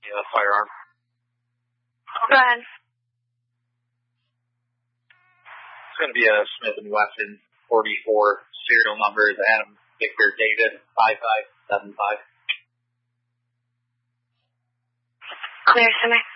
firearm. Go ahead. It's going to be a Smith & Wesson 44 serial number is Adam Victor David 5575. Clear, Simmer.